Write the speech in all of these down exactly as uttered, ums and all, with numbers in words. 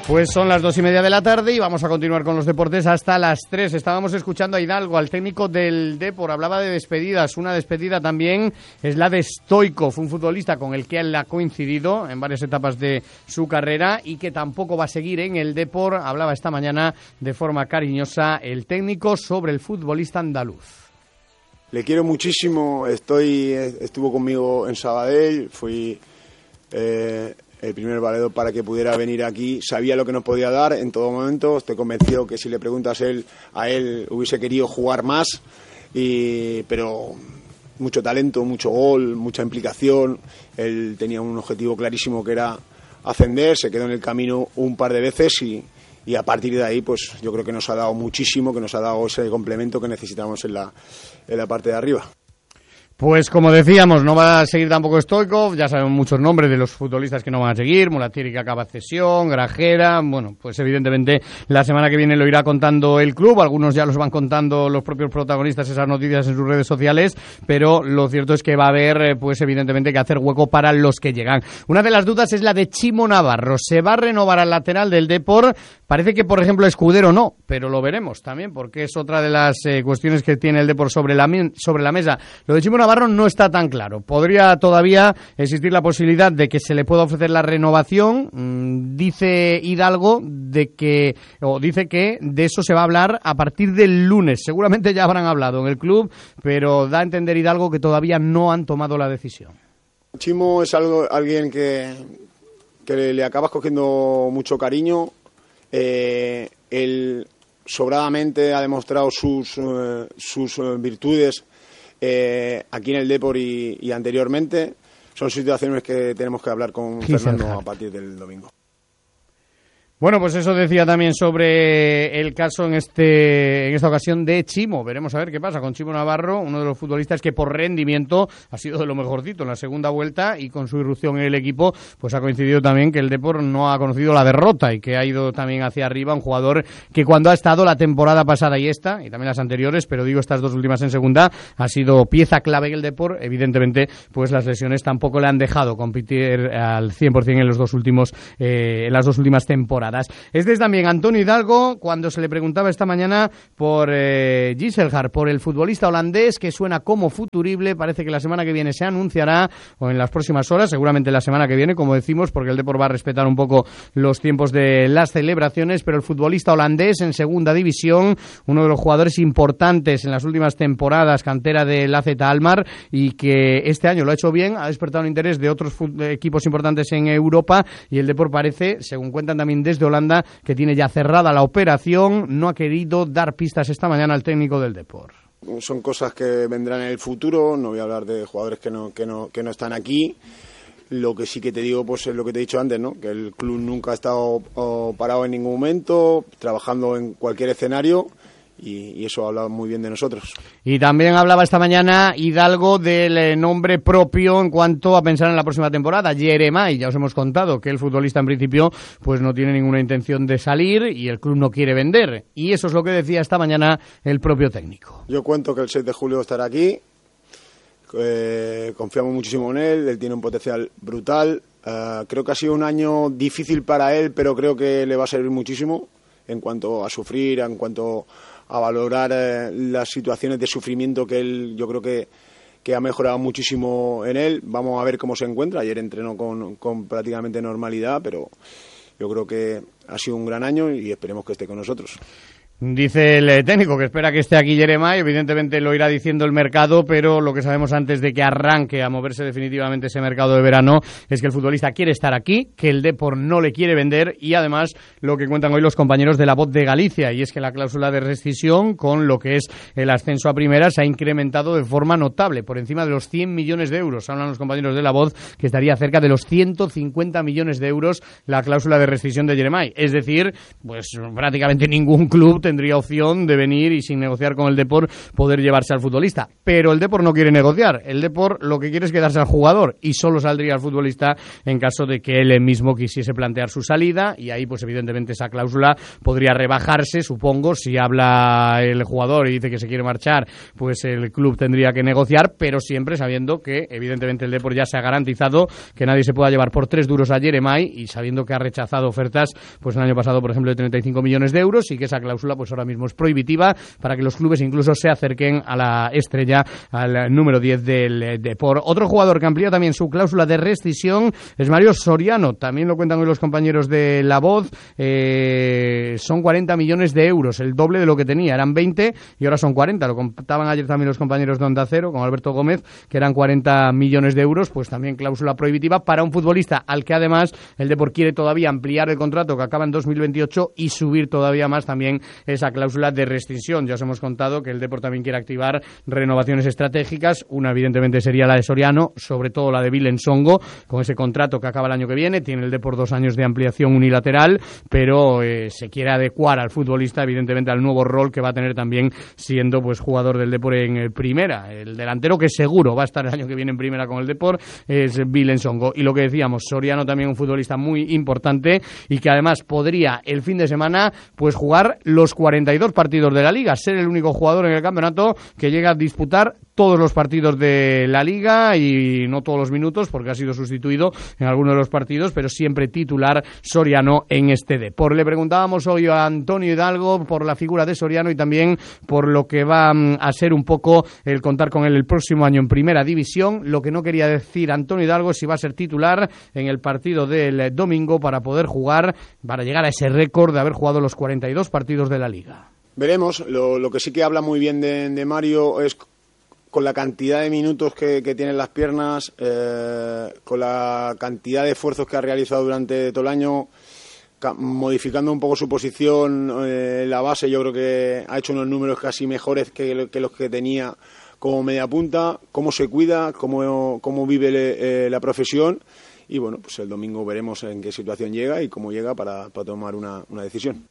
Pues son las dos y media de la tarde y vamos a continuar con los deportes hasta las tres. Estábamos escuchando a Hidalgo, al técnico del Depor, hablaba de despedidas. Una despedida también es la de Stoichkov, un futbolista con el que él ha coincidido en varias etapas de su carrera y que tampoco va a seguir en el Depor. Hablaba esta mañana de forma cariñosa el técnico sobre el futbolista andaluz. Le quiero muchísimo, estoy, estuvo conmigo en Sabadell, fui eh, el primer valedor para que pudiera venir aquí, sabía lo que nos podía dar en todo momento, estoy convencido que si le preguntas a él, a él hubiese querido jugar más, y, pero mucho talento, mucho gol, mucha implicación, él tenía un objetivo clarísimo que era ascender, se quedó en el camino un par de veces y... Y a partir de ahí, pues yo creo que nos ha dado muchísimo, que nos ha dado ese complemento que necesitamos en la, en la parte de arriba. Pues como decíamos, no va a seguir tampoco Stoichkov, ya sabemos muchos nombres de los futbolistas que no van a seguir, Mulatiri que acaba cesión, Grajera, bueno, pues evidentemente la semana que viene lo irá contando el club, algunos ya los van contando los propios protagonistas esas noticias en sus redes sociales, pero lo cierto es que va a haber, pues evidentemente que hacer hueco para los que llegan. Una de las dudas es la de Chimo Navarro, ¿se va a renovar al lateral del Depor? Parece que por ejemplo Escudero no, pero lo veremos también, porque es otra de las eh, cuestiones que tiene el Depor sobre la, sobre la mesa. Lo de Chimo Navarro no está tan claro. Podría todavía existir la posibilidad de que se le pueda ofrecer la renovación. Mm, dice Hidalgo de que, o dice que de eso se va a hablar a partir del lunes. Seguramente ya habrán hablado en el club, pero da a entender Hidalgo que todavía no han tomado la decisión. Chimo es algo, alguien que, que le, le acabas cogiendo mucho cariño. Eh, él sobradamente ha demostrado sus, uh, sus uh, virtudes Eh, aquí en el Depor y, y anteriormente. Son situaciones que tenemos que hablar con Fernando a partir del domingo. Bueno, pues eso decía también sobre el caso en este en esta ocasión de Chimo. Veremos a ver qué pasa con Chimo Navarro, uno de los futbolistas que por rendimiento ha sido de lo mejorcito en la segunda vuelta, y con su irrupción en el equipo pues ha coincidido también que el Depor no ha conocido la derrota y que ha ido también hacia arriba, un jugador que cuando ha estado la temporada pasada y esta, y también las anteriores, pero digo estas dos últimas en segunda, ha sido pieza clave en el Depor. Evidentemente pues las lesiones tampoco le han dejado competir al cien por ciento en los dos últimos eh, en las dos últimas temporadas. Este es también Antonio Hidalgo cuando se le preguntaba esta mañana por eh, Gisselhard, por el futbolista holandés que suena como futurible. Parece que la semana que viene se anunciará, o en las próximas horas, seguramente la semana que viene, como decimos, porque el Depor va a respetar un poco los tiempos de las celebraciones, pero el futbolista holandés en segunda división, uno de los jugadores importantes en las últimas temporadas, cantera del A Z Alkmaar, y que este año lo ha hecho bien, ha despertado un interés de otros equipos importantes en Europa, y el Depor parece, según cuentan también desde Holanda, que tiene ya cerrada la operación. No ha querido dar pistas esta mañana al técnico del Depor. Son cosas que vendrán en el futuro, no voy a hablar de jugadores que no, que no, que no están aquí. Lo que sí que te digo pues es lo que te he dicho antes, ¿no? Que el club nunca ha estado oh, parado en ningún momento, trabajando en cualquier escenario. Y, y eso habla muy bien de nosotros. Y también hablaba esta mañana Hidalgo del eh, nombre propio en cuanto a pensar en la próxima temporada, Jeremai. Ya os hemos contado que el futbolista en principio pues no tiene ninguna intención de salir y el club no quiere vender. Y eso es lo que decía esta mañana el propio técnico. Yo cuento que el seis de julio estará aquí, eh, confiamos muchísimo en él, él tiene un potencial brutal. Uh, creo que ha sido un año difícil para él, pero creo que le va a servir muchísimo en cuanto a sufrir, en cuanto a valorar eh, las situaciones de sufrimiento que él, yo creo que, que ha mejorado muchísimo en él. Vamos a ver cómo se encuentra. Ayer entrenó con, con prácticamente normalidad, pero yo creo que ha sido un gran año y esperemos que esté con nosotros. Dice el técnico que espera que esté aquí Jeremai, evidentemente lo irá diciendo el mercado, pero lo que sabemos antes de que arranque a moverse definitivamente ese mercado de verano es que el futbolista quiere estar aquí, que el Depor no le quiere vender, y además lo que cuentan hoy los compañeros de La Voz de Galicia, y es que la cláusula de rescisión con lo que es el ascenso a primera se ha incrementado de forma notable, por encima de los cien millones de euros. Hablan los compañeros de La Voz que estaría cerca de los ciento cincuenta millones de euros la cláusula de rescisión de Jeremai, es decir, pues prácticamente ningún club tendría opción de venir y sin negociar con el Depor poder llevarse al futbolista. Pero el Depor no quiere negociar. El Depor lo que quiere es quedarse al jugador y solo saldría al futbolista en caso de que él mismo quisiese plantear su salida, y ahí pues evidentemente esa cláusula podría rebajarse, supongo. Si habla el jugador y dice que se quiere marchar, pues el club tendría que negociar, pero siempre sabiendo que evidentemente el Depor ya se ha garantizado que nadie se pueda llevar por tres duros a Yeremay, y sabiendo que ha rechazado ofertas pues el año pasado, por ejemplo, de treinta y cinco millones de euros, y que esa cláusula pues ahora mismo es prohibitiva para que los clubes incluso se acerquen a la estrella, al número diez del Depor. Otro jugador que amplía también su cláusula de rescisión es Mario Soriano. También lo cuentan hoy los compañeros de La Voz. Eh, son cuarenta millones de euros, el doble de lo que tenía. Eran veinte y ahora son cuarenta. Lo contaban ayer también los compañeros de Onda Cero con Alberto Gómez, que eran cuarenta millones de euros. Pues también cláusula prohibitiva para un futbolista al que además el Depor quiere todavía ampliar el contrato, que acaba en dos mil veintiocho, y subir todavía más también esa cláusula de rescisión. Ya os hemos contado que el Depor también quiere activar renovaciones estratégicas. Una evidentemente sería la de Soriano, sobre todo la de Bilen Songo, con ese contrato que acaba el año que viene. Tiene el Depor dos años de ampliación unilateral, pero eh, se quiere adecuar al futbolista evidentemente al nuevo rol que va a tener también siendo pues jugador del Depor en eh, primera. El delantero que seguro va a estar el año que viene en primera con el Depor es Bilen Songo. Y lo que decíamos, Soriano también un futbolista muy importante y que además podría el fin de semana pues jugar los cuarenta y dos partidos de la Liga, ser el único jugador en el campeonato que llega a disputar todos los partidos de la Liga, y no todos los minutos porque ha sido sustituido en algunos de los partidos, pero siempre titular Soriano en este Depor. Le preguntábamos hoy a Antonio Hidalgo por la figura de Soriano y también por lo que va a ser un poco el contar con él el próximo año en Primera División. Lo que no quería decir Antonio Hidalgo es si va a ser titular en el partido del domingo para poder jugar, para llegar a ese récord de haber jugado los cuarenta y dos partidos de la Liga. Veremos. Lo, lo que sí que habla muy bien de, de Mario es con la cantidad de minutos que, que tiene en las piernas, eh, con la cantidad de esfuerzos que ha realizado durante todo el año, modificando un poco su posición eh, en la base. Yo creo que ha hecho unos números casi mejores que, que los que tenía como media punta. Cómo se cuida, cómo, cómo vive le, eh, la profesión, y bueno, pues el domingo veremos en qué situación llega y cómo llega para, para tomar una, una decisión.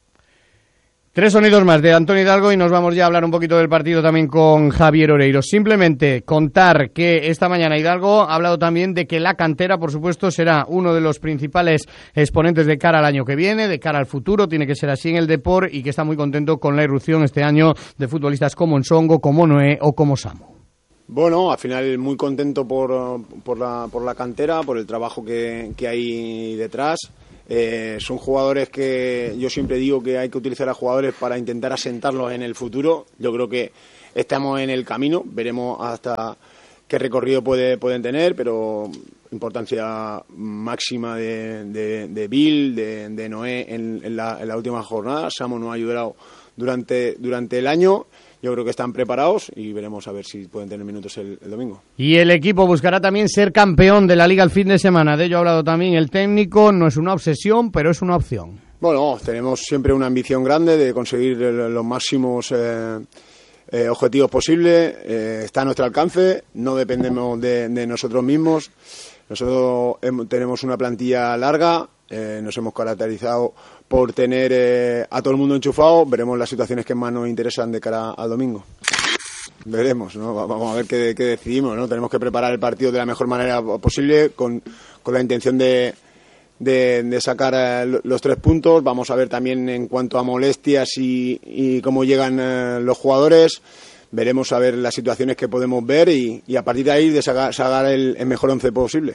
Tres sonidos más de Antonio Hidalgo y nos vamos ya a hablar un poquito del partido también con Javier Oreiro. Simplemente contar que esta mañana Hidalgo ha hablado también de que la cantera, por supuesto, será uno de los principales exponentes de cara al año que viene, de cara al futuro. Tiene que ser así en el Depor, y que está muy contento con la irrupción este año de futbolistas como Nsongo, como Noé o como Samu. Bueno, al final muy contento por, por, la, por la cantera, por el trabajo que, que hay detrás. Eh, son jugadores que yo siempre digo que hay que utilizar a jugadores para intentar asentarlos en el futuro. Yo creo que estamos en el camino, veremos hasta qué recorrido puede, pueden tener, pero importancia máxima de, de, de Bill, de, de Noé en, en, la, en la última jornada. Samu nos ha ayudado durante, durante el año. Yo creo que están preparados y veremos a ver si pueden tener minutos el, el domingo. Y el equipo buscará también ser campeón de la Liga el fin de semana. De ello ha hablado también el técnico. No es una obsesión, pero es una opción. Bueno, tenemos siempre una ambición grande de conseguir los máximos eh, eh, objetivos posibles. Eh, está a nuestro alcance, no dependemos de, de nosotros mismos. Nosotros hemos, tenemos una plantilla larga. Eh, nos hemos caracterizado por tener eh, a todo el mundo enchufado. Veremos las situaciones que más nos interesan de cara al domingo. Veremos, ¿no? Vamos a ver qué, qué decidimos, ¿no? Tenemos que preparar el partido de la mejor manera posible, con, con la intención de, de, de sacar eh, los tres puntos. Vamos a ver también en cuanto a molestias y, y cómo llegan eh, los jugadores. Veremos a ver las situaciones que podemos ver y, y a partir de ahí de sacar, sacar el, el mejor once posible.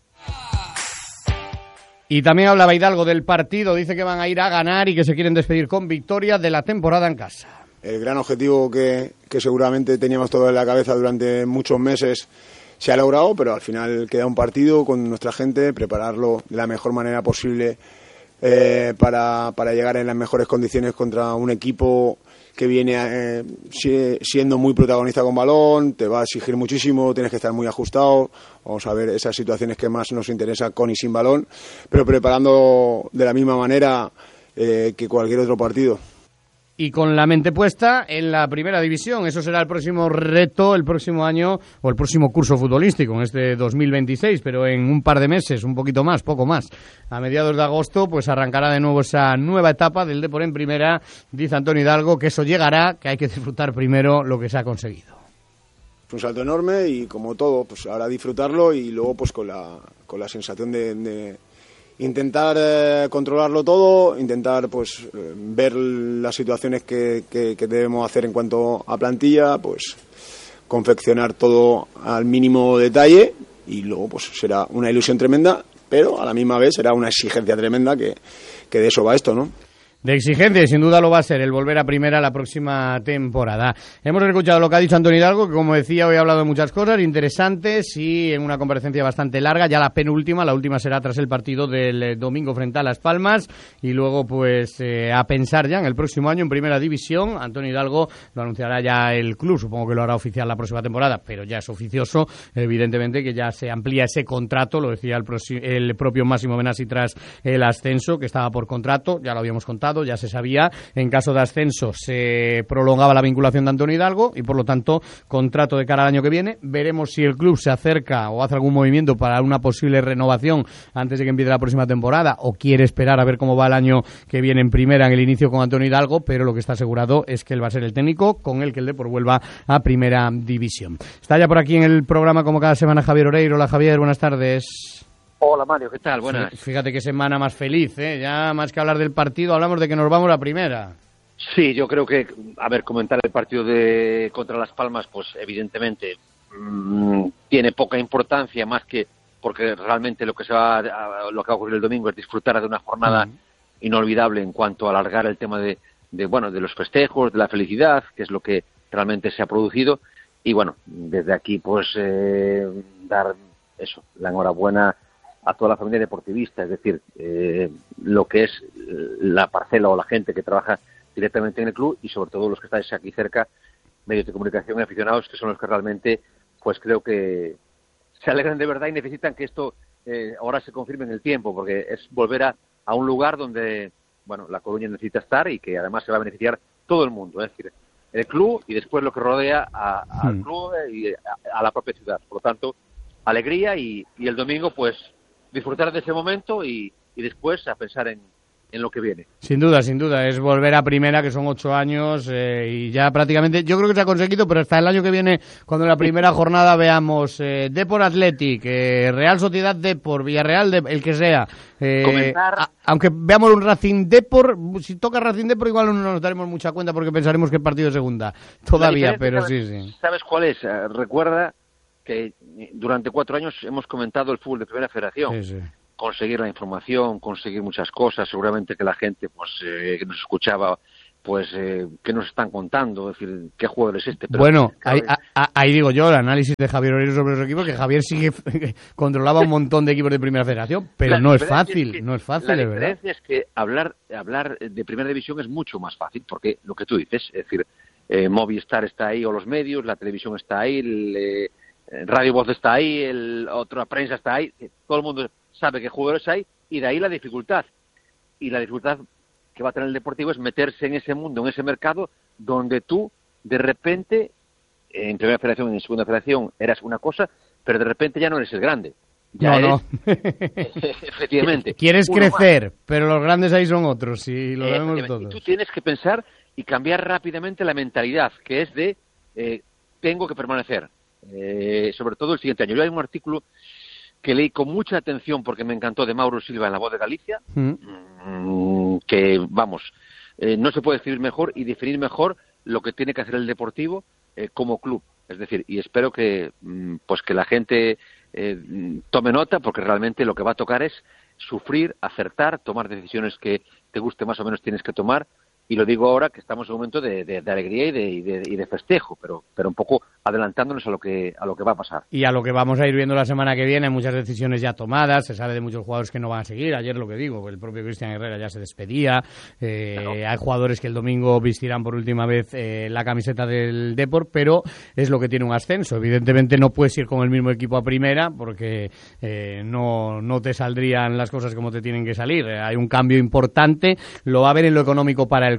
Y también hablaba Hidalgo del partido, dice que van a ir a ganar y que se quieren despedir con victoria de la temporada en casa. El gran objetivo que, que seguramente teníamos todo en la cabeza durante muchos meses se ha logrado, pero al final queda un partido con nuestra gente, prepararlo de la mejor manera posible eh, para, para llegar en las mejores condiciones contra un equipo que viene eh, siendo muy protagonista con balón, te va a exigir muchísimo, tienes que estar muy ajustado. Vamos a ver esas situaciones que más nos interesa con y sin balón, pero preparando de la misma manera eh, que cualquier otro partido. y con la mente puesta en la primera división. Eso será el próximo reto, el próximo año o el próximo curso futbolístico, en este dos mil veintiséis, pero en un par de meses, un poquito más, poco más. A mediados de agosto, pues arrancará de nuevo esa nueva etapa del Depor en primera. Dice Antonio Hidalgo que eso llegará, que hay que disfrutar primero lo que se ha conseguido. Un salto enorme y como todo, pues ahora disfrutarlo y luego pues con la, con la sensación de... de intentar eh, controlarlo todo, intentar pues eh, ver las situaciones que, que, que debemos hacer en cuanto a plantilla, pues confeccionar todo al mínimo detalle y luego pues será una ilusión tremenda, pero a la misma vez será una exigencia tremenda que, que de eso va esto, ¿no? De exigente, sin duda lo va a ser el volver a primera la próxima temporada. Hemos escuchado lo que ha dicho Antonio Hidalgo, que como decía, hoy ha hablado de muchas cosas interesantes y en una comparecencia bastante larga, ya la penúltima, la última será tras el partido del domingo frente a Las Palmas y luego pues eh, a pensar ya en el próximo año en primera división. Antonio Hidalgo lo anunciará ya el club, supongo que lo hará oficial la próxima temporada, pero ya es oficioso, evidentemente que ya se amplía ese contrato, lo decía el, el propio Máximo Benassi tras el ascenso, que estaba por contrato, ya lo habíamos contado, ya se sabía, en caso de ascenso se prolongaba la vinculación de Antonio Hidalgo y por lo tanto contrato de cara al año que viene. Veremos si el club se acerca o hace algún movimiento para una posible renovación antes de que empiece la próxima temporada o quiere esperar a ver cómo va el año que viene en primera en el inicio con Antonio Hidalgo, pero lo que está asegurado es que él va a ser el técnico con el que el Depor vuelva a primera división. Está ya por aquí en el programa como cada semana Javier Oreiro. Hola Javier, buenas tardes. Hola Mario, ¿qué tal? Buenas. Fíjate qué semana más feliz, ¿eh? Ya más que hablar del partido, hablamos de que nos vamos a primera. Sí, yo creo que, a ver, comentar el partido de contra Las Palmas, pues evidentemente mmm, tiene poca importancia, más que porque realmente lo que se va a, lo que va a ocurrir el domingo es disfrutar de una jornada uh-huh. inolvidable en cuanto a alargar el tema de, de, bueno, de los festejos, de la felicidad, que es lo que realmente se ha producido. Y bueno, desde aquí, pues, eh, dar eso, la enhorabuena a toda la familia deportivista, es decir, eh, lo que es la parcela o la gente que trabaja directamente en el club y sobre todo los que estáis aquí cerca, medios de comunicación y aficionados, que son los que realmente, pues creo que se alegran de verdad y necesitan que esto eh, ahora se confirme en el tiempo, porque es volver a, a un lugar donde, bueno, La Coruña necesita estar y que además se va a beneficiar todo el mundo, es decir, el club y después lo que rodea a, a, al club y a, a la propia ciudad. Por lo tanto, alegría y, y el domingo, pues, disfrutar de ese momento y, y después a pensar en, en lo que viene. Sin duda, sin duda, es volver a primera, que son ocho años eh, y ya prácticamente, yo creo que se ha conseguido, pero hasta el año que viene, cuando en la primera jornada veamos eh, Depor Athletic, eh, Real Sociedad Depor, Villarreal, de, el que sea, eh, Comentar... a, aunque veamos un Racing Depor, si toca Racing Depor igual no nos daremos mucha cuenta porque pensaremos que es partido de segunda, todavía, pero ¿sabes, sí, sí. ¿Sabes cuál es? Uh, recuerda que durante cuatro años hemos comentado el fútbol de primera federación. Sí, sí. Conseguir la información, conseguir muchas cosas, seguramente que la gente pues eh, que nos escuchaba, pues eh, que nos están contando, es decir, qué jugador es este. Pero, bueno, ahí, a, ahí digo yo, el análisis de Javier Oreiro sobre los equipos, que Javier sí que controlaba un montón de equipos de primera federación, pero no es fácil, es que, no es fácil, la es verdad. La diferencia es que hablar, hablar de primera división es mucho más fácil, porque lo que tú dices, es decir, eh, Movistar está ahí, o los medios, la televisión está ahí, el, eh, Radio Voz está ahí, el, otra prensa está ahí, todo el mundo sabe qué jugadores hay y de ahí la dificultad. Y la dificultad que va a tener el Deportivo es meterse en ese mundo, en ese mercado, donde tú, de repente, en primera federación y en segunda federación eras una cosa, pero de repente ya no eres el grande. Ya no, eres, no. Efectivamente. Quieres crecer, más. Pero los grandes ahí son otros, y lo vemos todos. Y tú tienes que pensar y cambiar rápidamente la mentalidad, que es de, eh, tengo que permanecer. Eh, sobre todo el siguiente año. Yo hay un artículo que leí con mucha atención porque me encantó, de Mauro Silva en La Voz de Galicia, mm. que, vamos, eh, no se puede escribir mejor y definir mejor lo que tiene que hacer el Deportivo eh, como club. Es decir, y espero que, mm, pues que la gente eh, tome nota, porque realmente lo que va a tocar es sufrir, acertar, tomar decisiones que te guste más o menos tienes que tomar. Y lo digo ahora que estamos en un momento de, de, de alegría y de, y, de, y de festejo, pero, pero un poco adelantándonos a lo que a lo que va a pasar. Y a lo que vamos a ir viendo la semana que viene, muchas decisiones ya tomadas, se sabe de muchos jugadores que no van a seguir. Ayer lo que digo, el propio Cristian Herrera ya se despedía, eh, claro. Hay jugadores que el domingo vestirán por última vez eh, la camiseta del Depor, pero es lo que tiene un ascenso. Evidentemente no puedes ir con el mismo equipo a primera porque eh, no, no te saldrían las cosas como te tienen que salir. Eh, hay un cambio importante, lo va a haber en lo económico para el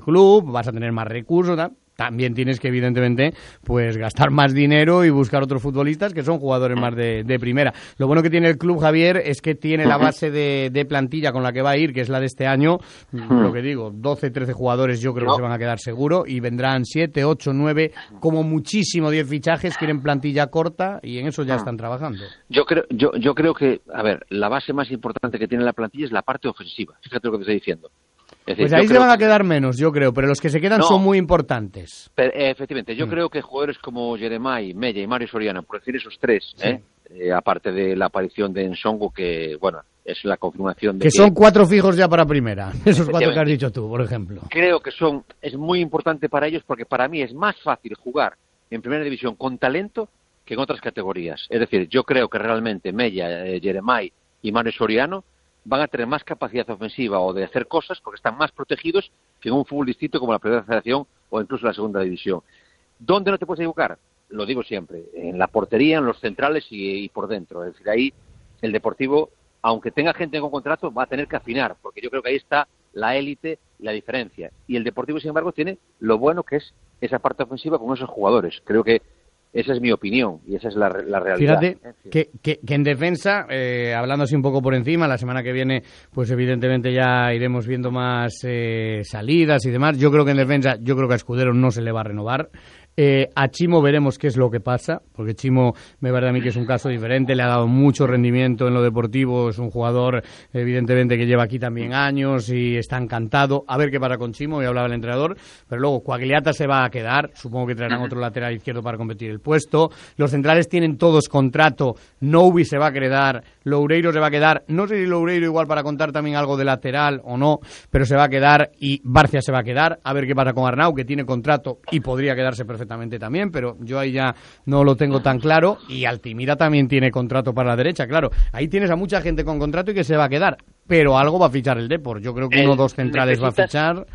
club, vas a tener más recursos, ¿no? También tienes que, evidentemente, pues gastar más dinero y buscar otros futbolistas que son jugadores más de, de primera. Lo bueno que tiene el club, Javier, es que tiene la base de, de plantilla con la que va a ir, que es la de este año. Lo que digo, doce, trece jugadores yo creo no. que se van a quedar seguro y vendrán siete, ocho, nueve, como muchísimo diez fichajes, quieren plantilla corta y en eso ya están trabajando. Yo creo, yo, yo creo que, a ver, la base más importante que tiene la plantilla es la parte ofensiva. Fíjate lo que te estoy diciendo. Es decir, pues ahí se van a quedar menos, yo creo, pero los que se quedan no, son muy importantes. Pero, eh, efectivamente, yo mm. creo que jugadores como Jeremai, Mella y Mario Soriano, por decir esos tres, sí. ¿eh? Eh, aparte de la aparición de Nsongo, que, bueno, es la confirmación de que... que son cuatro fijos ya para primera, esos cuatro que has dicho tú, por ejemplo. Creo que son es muy importante para ellos porque para mí es más fácil jugar en primera división con talento que en otras categorías. Es decir, yo creo que realmente Mella, eh, Jeremai y Mario Soriano van a tener más capacidad ofensiva o de hacer cosas porque están más protegidos que en un fútbol distinto como la Primera Federación o incluso la Segunda División. ¿Dónde no te puedes equivocar? Lo digo siempre, en la portería, en los centrales y, y por dentro. Es decir, ahí el Deportivo, aunque tenga gente con contrato, va a tener que afinar, porque yo creo que ahí está la élite y la diferencia. Y el Deportivo, sin embargo, tiene lo bueno que es esa parte ofensiva con esos jugadores. Creo que esa es mi opinión y esa es la, la realidad. Fíjate que, que, que en defensa, eh, hablando así un poco por encima, la semana que viene, pues evidentemente ya iremos viendo más eh, salidas y demás. Yo creo que en defensa, yo creo que a Escudero no se le va a renovar. Eh, a Chimo veremos qué es lo que pasa, porque Chimo me parece a mí que es un caso diferente, le ha dado mucho rendimiento en lo deportivo, es un jugador evidentemente que lleva aquí también años y está encantado. A ver qué pasa con Chimo, ya hablaba el entrenador, pero luego Coagliata se va a quedar, supongo que traerán otro lateral izquierdo para competir el puesto. Los centrales tienen todos contrato, Noubi se va a quedar, Loureiro se va a quedar, no sé si Loureiro igual para contar también algo de lateral o no, pero se va a quedar y Barcia se va a quedar. A ver qué pasa con Arnau, que tiene contrato y podría quedarse perfectamente también, pero yo ahí ya no lo tengo tan claro. Y Altimira también tiene contrato para la derecha, claro. Ahí tienes a mucha gente con contrato y que se va a quedar, pero algo va a fichar el Depor. Yo creo que uno o dos centrales va a fichar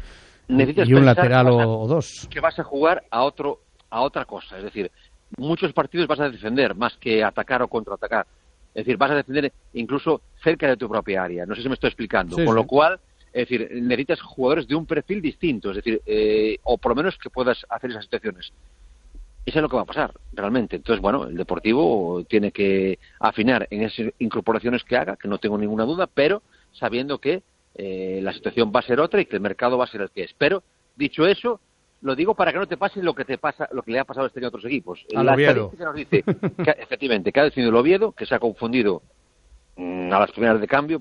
y un lateral o, o dos. Que vas a jugar a otro a otra cosa, es decir, muchos partidos vas a defender más que atacar o contraatacar. Es decir, vas a defender incluso cerca de tu propia área. No sé si me estoy explicando. Sí, Con sí. lo cual, es decir, necesitas jugadores de un perfil distinto, es decir, eh, o por lo menos que puedas hacer esas situaciones. Eso es lo que va a pasar, realmente. Entonces, bueno, el Deportivo tiene que afinar en esas incorporaciones que haga, que no tengo ninguna duda, pero sabiendo que eh, la situación va a ser otra y que el mercado va a ser el que es. Pero, dicho eso, lo digo para que no te pase lo que te pasa, lo que le ha pasado este año a otros equipos. Al la Oviedo. estadística nos dice, que, efectivamente, que ha decidido el Oviedo, que se ha confundido mmm, a las primeras de cambio,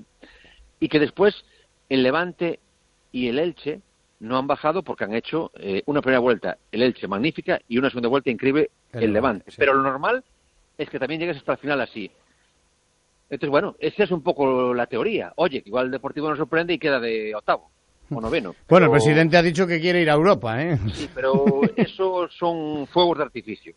y que después el Levante y el Elche no han bajado porque han hecho eh, una primera vuelta, el Elche magnífica, y una segunda vuelta increíble, el, el Levante. Sí. Pero lo normal es que también llegues hasta el final así. Entonces, bueno, esa es un poco la teoría. Oye, que igual el Deportivo nos sorprende y queda de octavo o noveno. Pero... Bueno, el presidente ha dicho que quiere ir a Europa, ¿eh? Sí, pero eso son fuegos de artificio.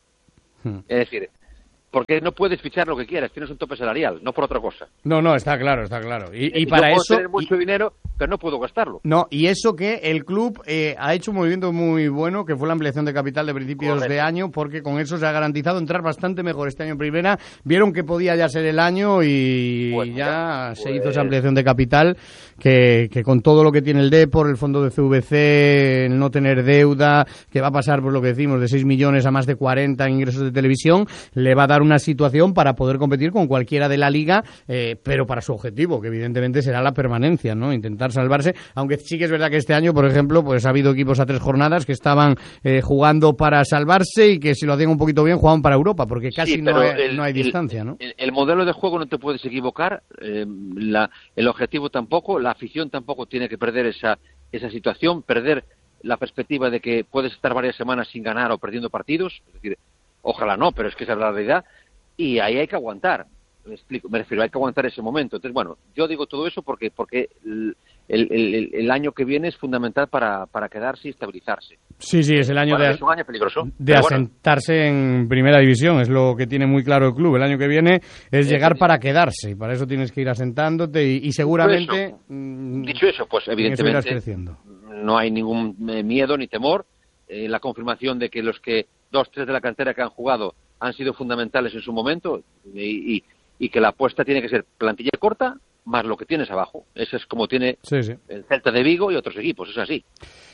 Es decir... Porque no puedes fichar lo que quieras, tienes un tope salarial, no por otra cosa. No, no, está claro, está claro. Y, y para yo puedo eso... tener mucho y... dinero, pero no puedo gastarlo. No, y eso que el club eh, ha hecho un movimiento muy bueno, que fue la ampliación de capital de principios Correcto. de año, porque con eso se ha garantizado entrar bastante mejor este año en primera. Vieron que podía ya ser el año y bueno, ya, ya pues... se hizo esa ampliación de capital, que, que con todo lo que tiene el Depor, el fondo de C V C, el no tener deuda, que va a pasar por lo que decimos de seis millones a más de cuarenta en ingresos de televisión, le va a dar una situación para poder competir con cualquiera de la liga, eh, pero para su objetivo, que evidentemente será la permanencia, ¿no? Intentar salvarse, aunque sí que es verdad que este año, por ejemplo, pues ha habido equipos a tres jornadas que estaban eh, jugando para salvarse y que si lo hacían un poquito bien jugaban para Europa, porque casi sí, no, hay, el, no hay el, distancia, ¿no? El, el modelo de juego no te puedes equivocar, eh, la, el objetivo tampoco, la afición tampoco tiene que perder esa, esa situación, perder la perspectiva de que puedes estar varias semanas sin ganar o perdiendo partidos, es decir, ojalá no, pero es que esa es la realidad. Y ahí hay que aguantar, me explico, me refiero, hay que aguantar ese momento. Entonces, bueno, yo digo todo eso porque porque el, el, el, el año que viene es fundamental para, para quedarse y estabilizarse. Sí, sí, es el año bueno, de, es un año peligroso, de asentarse bueno. en primera división, es lo que tiene muy claro el club. El año que viene es eh, llegar eh, para quedarse, y para eso tienes que ir asentándote y, y seguramente... Dicho eso, mmm, dicho eso pues evidentemente no hay ningún miedo ni temor. Eh, la confirmación de que los que dos, tres de la cantera que han jugado han sido fundamentales en su momento y, y, y que la apuesta tiene que ser plantilla corta más lo que tienes abajo. Eso es como tiene sí, sí. el Celta de Vigo y otros equipos, es así.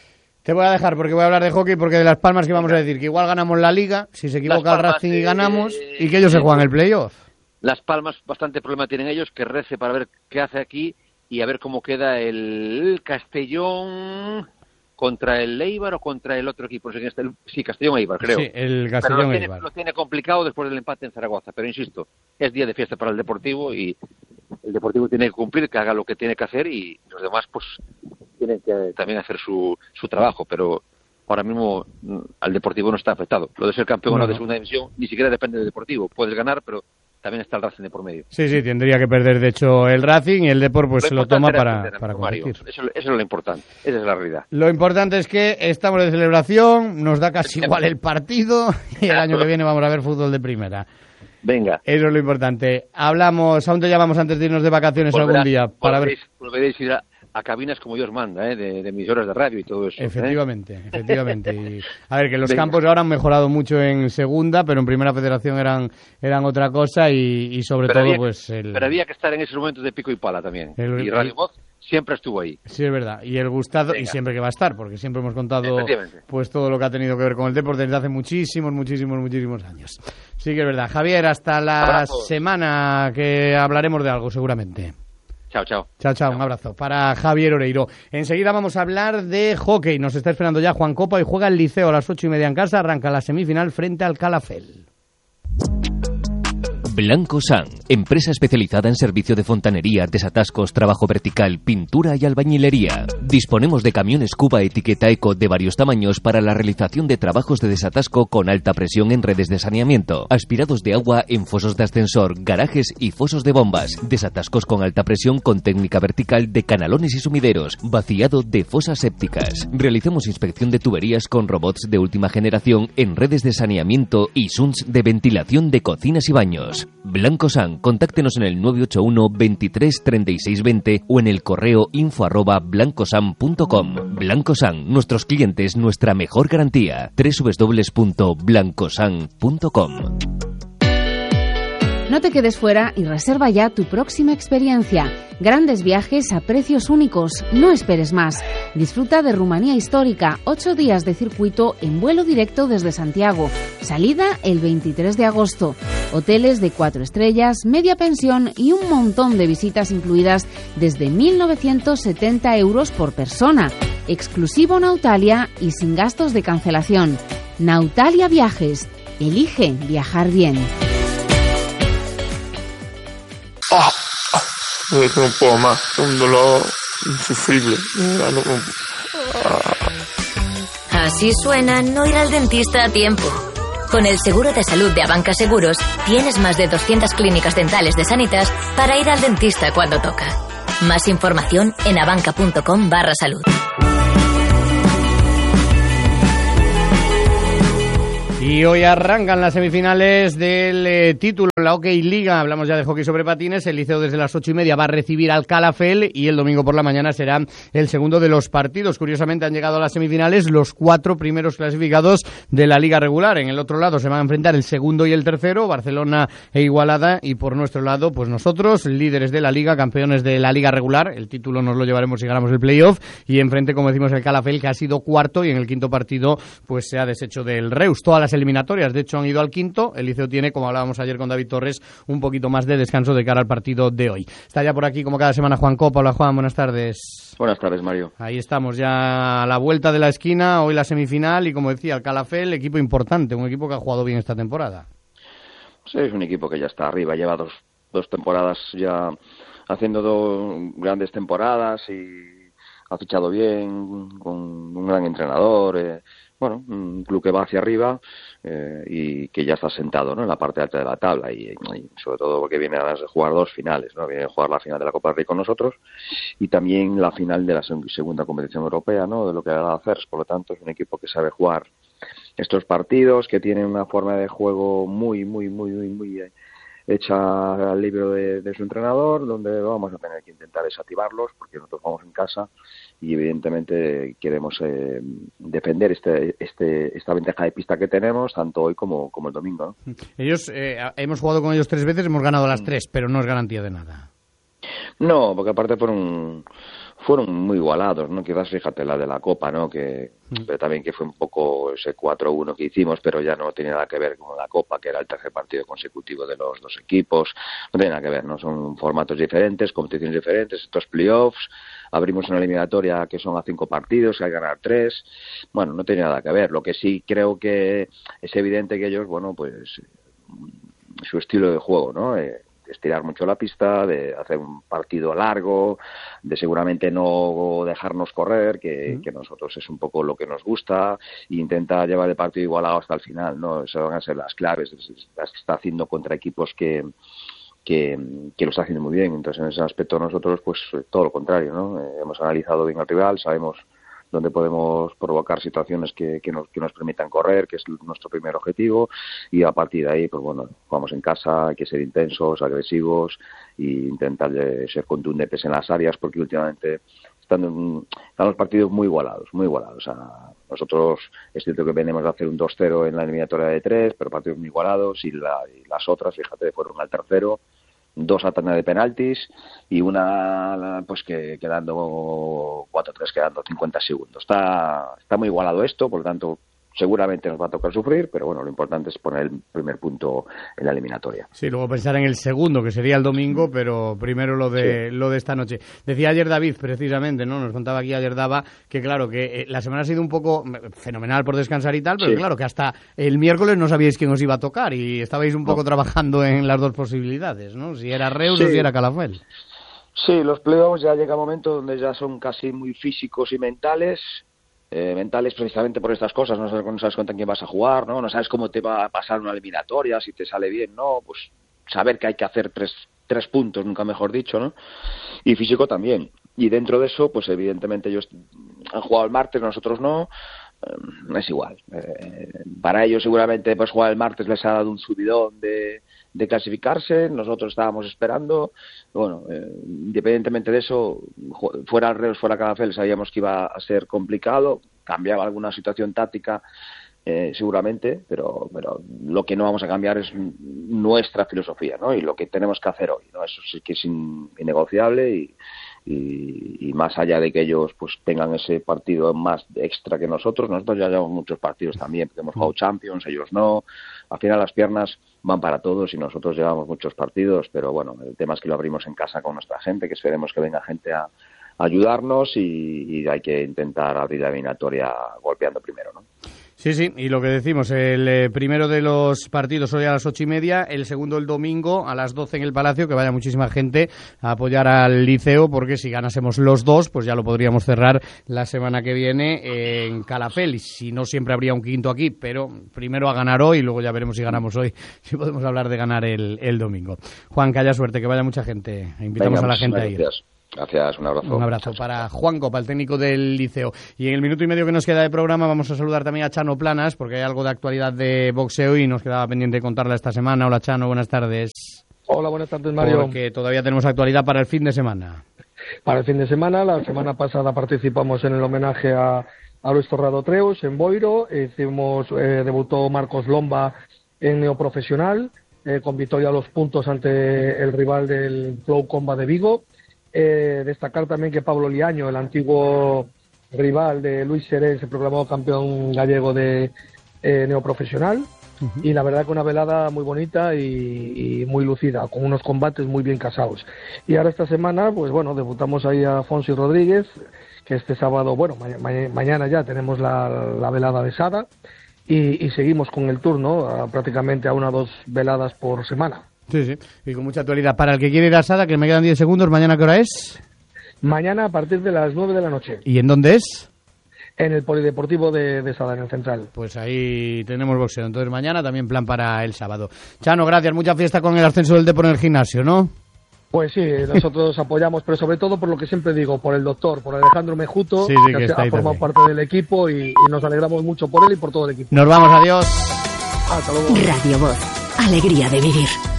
Te voy a dejar porque voy a hablar de hockey, porque de Las Palmas que vamos a decir que igual ganamos la Liga, si se equivoca el Racing y ganamos, eh, y que ellos eh, se juegan el playoff. Las Palmas bastante problema tienen ellos, que rece para ver qué hace aquí y a ver cómo queda el Castellón contra el Eibar o contra el otro equipo. Sí, Castellón-Eibar, creo. Sí, el Castellón-Eibar. Lo, lo tiene complicado después del empate en Zaragoza, pero insisto, es día de fiesta para el Deportivo y el Deportivo tiene que cumplir, que haga lo que tiene que hacer y los demás pues tienen que también hacer su, su trabajo, pero ahora mismo al Deportivo no está afectado. Lo de ser campeón bueno. de segunda división ni siquiera depende del Deportivo. Puedes ganar, pero también está el Racing de por medio. Sí, sí, tendría que perder de hecho el Racing y el Depor pues lo se lo toma para, perder, para competir. Eso, eso es lo importante, esa es la realidad. Lo importante es que estamos de celebración, nos da casi igual el partido y el año que viene vamos a ver fútbol de primera. Venga. Eso es lo importante. Hablamos, aún te llamamos antes de irnos de vacaciones Volverás, algún día para volveréis, ver... Volveréis a ir a, a cabinas como Dios manda, ¿eh? de, de emisoras de radio y todo eso. Efectivamente, ¿eh? efectivamente. Y, a ver, que los Venga. campos ahora han mejorado mucho en segunda, pero en primera federación eran eran otra cosa y, y sobre pero todo había, pues... El, pero había que estar en esos momentos de pico y pala también. El, y Radio Voz siempre estuvo ahí. Sí, es verdad. Y el gustado, Venga. y siempre que va a estar, porque siempre hemos contado pues todo lo que ha tenido que ver con el deporte desde hace muchísimos, muchísimos, muchísimos años. Sí que es verdad. Javier, hasta la Abrazos. semana que hablaremos de algo seguramente. Chao, chao. Chao, chao. Un abrazo para Javier Oreiro. Enseguida vamos a hablar de hockey. Nos está esperando ya Juan Copa y juega el Liceo a las ocho y media en casa. Arranca la semifinal frente al Calafell. Blanco San, empresa especializada en servicio de fontanería, desatascos, trabajo vertical, pintura y albañilería. Disponemos de camiones Cuba etiqueta Eco de varios tamaños para la realización de trabajos de desatasco con alta presión en redes de saneamiento, aspirados de agua en fosos de ascensor, garajes y fosos de bombas, desatascos con alta presión con técnica vertical de canalones y sumideros, vaciado de fosas sépticas. Realizamos inspección de tuberías con robots de última generación en redes de saneamiento y sunts de ventilación de cocinas y baños. Blanco San, contáctenos en el nueve ocho uno veintitrés treinta y seis veinte o en el correo info arroba blancosan punto com. Blanco San, nuestros clientes, nuestra mejor garantía. doble u doble u doble u punto blancosan punto com. No te quedes fuera y reserva ya tu próxima experiencia. Grandes viajes a precios únicos. No esperes más. Disfruta de Rumanía Histórica. Ocho días de circuito en vuelo directo desde Santiago. Salida el veintitrés de agosto. Hoteles de cuatro estrellas, media pensión y un montón de visitas incluidas desde mil novecientos setenta euros por persona. Exclusivo Nautalia y sin gastos de cancelación. Nautalia Viajes. Elige viajar bien. Ah, no puedo más, un dolor insufrible. Así suena no ir al dentista a tiempo. Con el seguro de salud de Abanca Seguros, tienes más de doscientas clínicas dentales de Sanitas para ir al dentista cuando toca. Más información en abanca.com barra salud. Y hoy arrancan las semifinales del eh, título en la Hockey Liga. Hablamos ya de hockey sobre patines. El Liceo desde las ocho y media va a recibir al Calafell y el domingo por la mañana será el segundo de los partidos. Curiosamente han llegado a las semifinales los cuatro primeros clasificados de la Liga regular. En el otro lado se van a enfrentar el segundo y el tercero, Barcelona e Igualada. Y por nuestro lado, pues nosotros, líderes de la Liga, campeones de la Liga regular. El título nos lo llevaremos si ganamos el playoff. Y enfrente, como decimos, el Calafell, que ha sido cuarto y en el quinto partido pues se ha deshecho del Reus. Todas las eliminatorias, de hecho, han ido al quinto. El Liceo tiene, como hablábamos ayer con David Torres, un poquito más de descanso de cara al partido de hoy. Está ya por aquí, como cada semana, Juan Copa. Hola, Juan, buenas tardes. Buenas tardes, Mario. Ahí estamos, ya a la vuelta de la esquina, hoy la semifinal, y como decía, el Calafell, equipo importante, un equipo que ha jugado bien esta temporada. Sí, es un equipo que ya está arriba, lleva dos, dos temporadas ya haciendo dos grandes temporadas y ha fichado bien, con un gran entrenador, eh, bueno, un club que va hacia arriba eh, y que ya está sentado, ¿no?, en la parte alta de la tabla y, y sobre todo porque viene a jugar dos finales, ¿no? Viene a jugar la final de la Copa del Rey con nosotros y también la final de la segunda competición europea, ¿no?, de lo que hará hacer. Por lo tanto, es un equipo que sabe jugar estos partidos, que tiene una forma de juego muy, muy, muy, muy, muy eh, hecha al libro de, de su entrenador, donde vamos a tener que intentar desactivarlos porque nosotros vamos en casa y evidentemente queremos eh, defender este, este, esta ventaja de pista que tenemos tanto hoy como, como el domingo, ¿no? Ellos, eh, hemos jugado con ellos tres veces, hemos ganado las tres, pero no es garantía de nada. No, porque aparte fueron fueron muy igualados, ¿no? Quizás fíjate la de la Copa, ¿no? Que mm. pero también que fue un poco ese cuatro uno que hicimos, pero ya no tiene nada que ver con la Copa, que era el tercer partido consecutivo de los dos equipos. No tiene nada que ver, ¿no? Son formatos diferentes, competiciones diferentes, estos playoffs. Abrimos una eliminatoria que son a cinco partidos, que hay que ganar tres. Bueno, no tiene nada que ver. Lo que sí creo que es evidente que ellos, bueno, pues su estilo de juego, ¿no? Eh, estirar mucho la pista, de hacer un partido largo, de seguramente no dejarnos correr, que, uh-huh. que nosotros es un poco lo que nos gusta, e intenta llevar el partido igualado hasta el final, ¿no? Esas van a ser las claves, las que está haciendo contra equipos que, que, que lo está haciendo muy bien. Entonces, en ese aspecto nosotros, pues todo lo contrario, ¿no? Eh, hemos analizado bien al rival, sabemos donde podemos provocar situaciones que, que, nos, que nos permitan correr, que es nuestro primer objetivo, y a partir de ahí, pues bueno, jugamos en casa, hay que ser intensos, agresivos e intentar ser contundentes en las áreas, porque últimamente están, en, están los partidos muy igualados, muy igualados. O sea, nosotros es cierto que venimos a hacer un dos cero en la eliminatoria de tres, pero partidos muy igualados, y, la, y las otras, fíjate, fueron al tercero, dos a tanda de penaltis y una pues que quedando cuatro tres, quedando cincuenta segundos. Está está muy igualado esto, por lo tanto seguramente nos va a tocar sufrir, pero bueno, lo importante es poner el primer punto en la eliminatoria. Sí, luego pensar en el segundo, que sería el domingo, pero primero lo de sí. lo de esta noche. Decía ayer David, precisamente, ¿no? Nos contaba aquí ayer Dava, que claro, que la semana ha sido un poco fenomenal por descansar y tal, pero sí. claro, que hasta el miércoles no sabíais quién os iba a tocar y estabais un poco no. trabajando en las dos posibilidades, ¿no? Si era Reus sí. o si era Calafell. Sí, los playoffs ya llega un momento donde ya son casi muy físicos y mentales. Eh, mentales precisamente por estas cosas, no sabes, no sabes contra quién vas a jugar, ¿no? No sabes cómo te va a pasar una eliminatoria, si te sale bien, ¿no? Pues saber que hay que hacer tres, tres puntos, nunca mejor dicho, ¿no? Y físico también. Y dentro de eso, pues evidentemente ellos han jugado el martes, nosotros no, eh, es igual. Eh, para ellos seguramente pues jugar el martes les ha dado un subidón de, de clasificarse, nosotros estábamos esperando. Bueno, eh, independientemente de eso, fuera el Reus, fuera Calafell, sabíamos que iba a ser complicado, cambiaba alguna situación táctica eh, seguramente, pero, pero lo que no vamos a cambiar es nuestra filosofía, ¿no? Y lo que tenemos que hacer hoy, ¿no? Eso sí que es in, innegociable y, y, y más allá de que ellos pues tengan ese partido más extra que nosotros, nosotros ya llevamos muchos partidos también, porque hemos jugado Champions, ellos no. Al final las piernas van para todos y nosotros llevamos muchos partidos, pero bueno, el tema es que lo abrimos en casa con nuestra gente, que esperemos que venga gente a, a ayudarnos y, y hay que intentar abrir la eliminatoria golpeando primero, ¿no? Sí, sí, y lo que decimos, el eh, primero de los partidos hoy a las ocho y media, el segundo el domingo a las doce en el Palacio, que vaya muchísima gente a apoyar al Liceo, porque si ganásemos los dos, pues ya lo podríamos cerrar la semana que viene en Calafell, y si no siempre habría un quinto aquí, pero primero a ganar hoy y luego ya veremos si ganamos hoy, si podemos hablar de ganar el, el domingo. Juan, que haya suerte, que vaya mucha gente, invitamos Venga, a la gente a ir. Gracias. Gracias, un abrazo. Un abrazo para Juan Copa, el técnico del Liceo. Y en el minuto y medio que nos queda de programa vamos a saludar también a Chano Planas, porque hay algo de actualidad de boxeo y nos quedaba pendiente contarla esta semana. Hola Chano, buenas tardes. Hola, buenas tardes Mario. Porque todavía tenemos actualidad para el fin de semana. Para el fin de semana, la semana pasada participamos en el homenaje a, a Luis Torrado Treus en Boiro. Hicimos, eh, debutó Marcos Lomba en neoprofesional, eh, con victoria a los puntos ante el rival del Flow Combat de Vigo. Eh, destacar también que Pablo Liaño, el antiguo rival de Luis Serén, se proclamó campeón gallego de eh, neoprofesional. Uh-huh. Y la verdad que una velada muy bonita y, y muy lucida, con unos combates muy bien casados. Y ahora esta semana, pues bueno, debutamos ahí a Fonsi Rodríguez, que este sábado, bueno, ma- ma- mañana ya tenemos la, la velada de Sada y, y seguimos con el turno, a, prácticamente a una o dos veladas por semana. Sí, sí, y con mucha actualidad. Para el que quiere ir a Sada, que me quedan diez segundos, ¿mañana qué hora es? Mañana a partir de las nueve de la noche. ¿Y en dónde es? En el Polideportivo de, de Sada, en el Central. Pues ahí tenemos boxeo. Entonces mañana también plan para el sábado. Chano, gracias. Mucha fiesta con el ascenso del Depor en el gimnasio, ¿no? Pues sí, nosotros apoyamos, pero sobre todo por lo que siempre digo, por el doctor, por Alejandro Mejuto, sí, sí, que, que ha formado también parte del equipo y, y nos alegramos mucho por él y por todo el equipo. Nos vamos, adiós. Hasta luego. Radio Voz, alegría de vivir.